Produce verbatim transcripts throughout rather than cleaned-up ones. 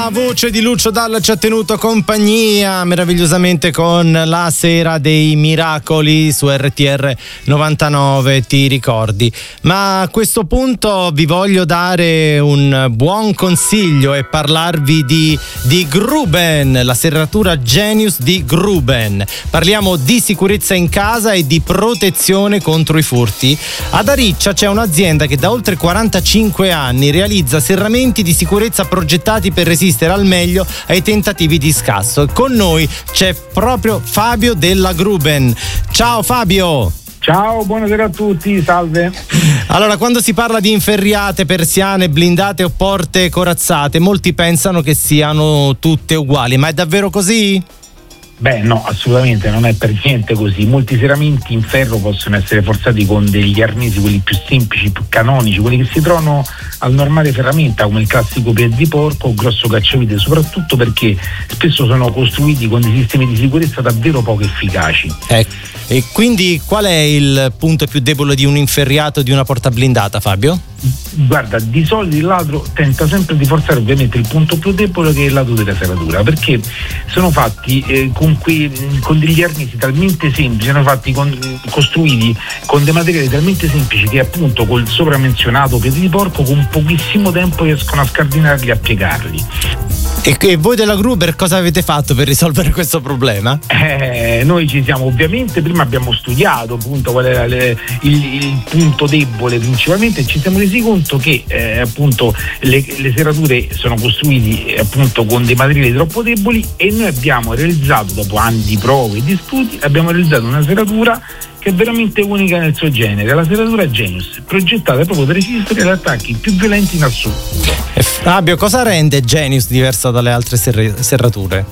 La voce di Lucio Dalla ci ha tenuto compagnia meravigliosamente con La Sera dei Miracoli su R T R novantanove, ti ricordi? Ma a questo punto vi voglio dare un buon consiglio e parlarvi di, di Gruben, la serratura Genius di Gruben. Parliamo di sicurezza in casa e di protezione contro i furti. Ad Ariccia c'è un'azienda che da oltre quarantacinque anni realizza serramenti di sicurezza progettati per resistere al meglio ai tentativi di scasso. Con noi c'è proprio Fabio della Gruben. Ciao Fabio. Ciao, buonasera a tutti, salve. Allora, quando si parla di inferriate, persiane, blindate o porte corazzate, molti pensano che siano tutte uguali, ma è davvero così? Beh, no, assolutamente non è per niente così. Molti serramenti in ferro possono essere forzati con degli arnesi, quelli più semplici, più canonici, quelli che si trovano al normale ferramenta, come il classico piede di porco o grosso cacciavite, soprattutto perché spesso sono costruiti con dei sistemi di sicurezza davvero poco efficaci. Ecco. E quindi qual è il punto più debole di un inferriato, di una porta blindata, Fabio? Guarda, di solito il ladro tenta sempre di forzare ovviamente il punto più debole, che è il lato della serratura, perché sono fatti eh, con, quei, con degli arnesi talmente semplici, sono fatti con, costruiti con dei materiali talmente semplici che appunto col sopramenzionato piede di porco con pochissimo tempo riescono a scardinarli e a piegarli. E, e voi della Gruber cosa avete fatto per risolvere questo problema? Eh, noi ci siamo, ovviamente prima abbiamo studiato appunto qual era le, il, il punto debole principalmente, e ci siamo resi conto che eh, appunto le, le serrature sono costruite eh, appunto con dei materiali troppo deboli, e noi abbiamo realizzato, dopo anni di prove e di studi, abbiamo realizzato una serratura che è veramente unica nel suo genere, la serratura Genius, progettata proprio per resistere agli attacchi più violenti in assoluto. E Fabio, cosa rende Genius diversa dalle altre serri- serrature?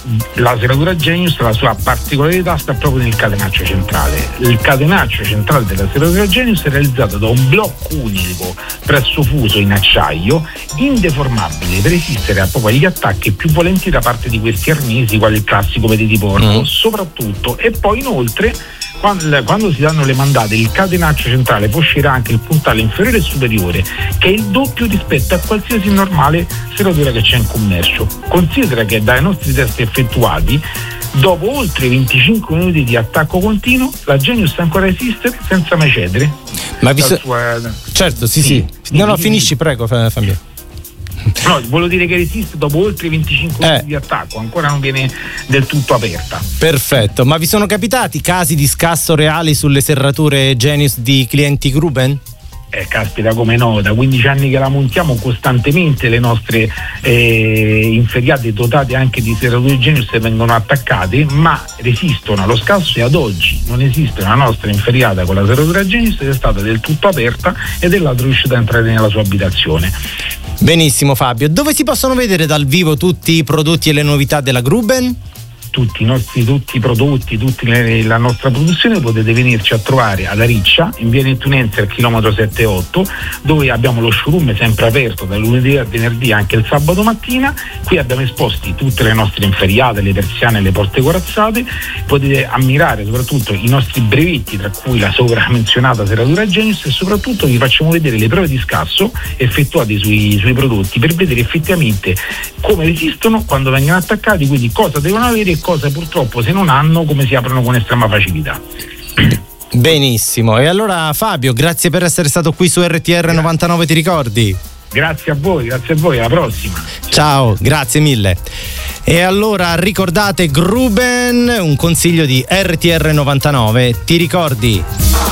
La serratura Genius, la sua particolarità sta proprio nel catenaccio centrale. Il catenaccio centrale della serratura Genius è realizzato da un blocco unico presso fuso in acciaio, indeformabile, per resistere a proprio agli attacchi più violenti da parte di questi arnesi, quali il classico piede di porco, mm. soprattutto. E poi inoltre Quando, quando si danno le mandate, il catenaccio centrale può uscire anche il puntale inferiore e superiore, che è il doppio rispetto a qualsiasi normale serratura che c'è in commercio. Considera che dai nostri test effettuati, dopo oltre venticinque minuti di attacco continuo, la Genius ancora esiste senza mai cedere. Ma visto... sua... Certo, sì, sì. sì. No, no, finisci, prego, Fabio. No, volevo dire che resiste dopo oltre venticinque minuti eh. di attacco, ancora non viene del tutto aperta. Perfetto, ma vi sono capitati casi di scasso reali sulle serrature Genius di clienti Gruben? Eh, caspita, come no, da quindici anni che la montiamo costantemente le nostre eh, inferriate dotate anche di serrature Genius vengono attaccate, ma resistono allo scasso, e ad oggi non esiste una nostra inferriata con la serratura Genius che è stata del tutto aperta ed è l'altro riuscito a entrare nella sua abitazione. Benissimo Fabio, dove si possono vedere dal vivo tutti i prodotti e le novità della Gruben? Tutti i nostri tutti i prodotti, tutta la nostra produzione potete venirci a trovare ad Ariccia, in via Nettunense al chilometro sette otto, dove abbiamo lo showroom sempre aperto da lunedì a venerdì, anche il sabato mattina. Qui abbiamo esposti tutte le nostre inferriate, le persiane e le porte corazzate. Potete ammirare soprattutto i nostri brevetti, tra cui la sopra menzionata serratura Genius, e soprattutto vi facciamo vedere le prove di scasso effettuate sui, sui prodotti, per vedere effettivamente come resistono quando vengono attaccati, quindi cosa devono avere, cose purtroppo se non hanno, come si aprono con estrema facilità. Benissimo, e allora Fabio, grazie per essere stato qui su R T R novantanove, ti ricordi? Grazie a voi, grazie a voi, alla prossima. Ciao, grazie mille. E allora ricordate Gruben, un consiglio di R T R novantanove, ti ricordi?